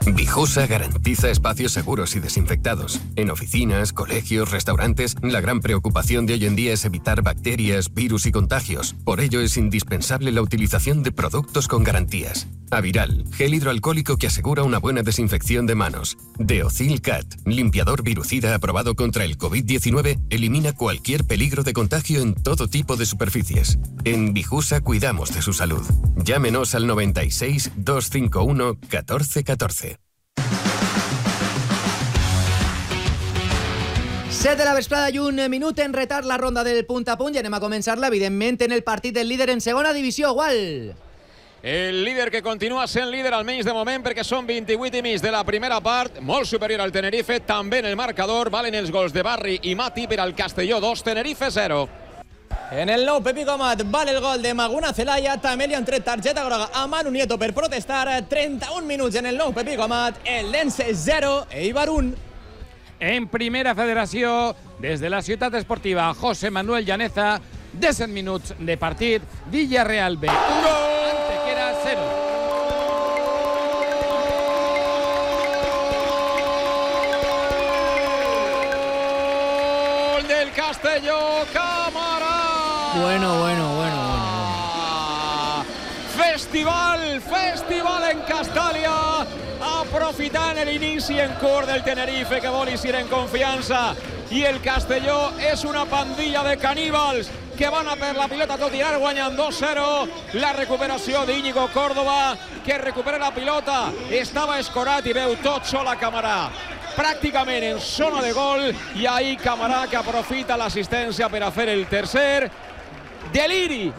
Vijusa garantiza espacios seguros y desinfectados. En oficinas, colegios, restaurantes, la gran preocupación de hoy en día es evitar bacterias, virus y contagios. Por ello es indispensable la utilización de productos con garantías. Aviral, gel hidroalcohólico que asegura una buena desinfección de manos. Deocil Cat, limpiador virucida aprobado contra el COVID-19, elimina cualquier peligro de contagio en todo tipo de superficies. En Vijusa cuidamos de su salud. Llámenos al 96 251 1414. 7 de la vesprada i un minut en retard la ronda del punt a punt i anem a començar-la, evidentment, en el partit del líder en segona divisió, Gual. El líder que continua sent líder almenys de moment perquè són 28 i mig de la primera part, molt superior al Tenerife, també en el marcador, valen els gols de Barri i Mati per al Castelló 2, Tenerife 0. En el nou Pepi Comat vale el gol de Maguna Celaya, també li han tret targeta groga a Manu Nieto per protestar, 31 minuts en el nou Pepi Comat, el Dense 0, Eibar 1. En primera federació, des de la ciutat esportiva José Manuel Llaneza, 17 minuts de partit, Villarreal B 1, Antequera 0. Gol del Castelló, Cámara. Bueno. Festival en Castàlia, aprofitant l'inici en curt del Tenerife que vol eixir en confiança, i el Castelló és una pandilla de caníbals que van a per la pilota tot tirar, guanyant 2-0. La recuperació d'Íñigo Córdoba, que recupera la pilota, estava escorat i veu tot sol a Camarà, pràcticament en zona de gol, i ahí Camarà que aprofita l'assistència per a fer el tercer. Deliri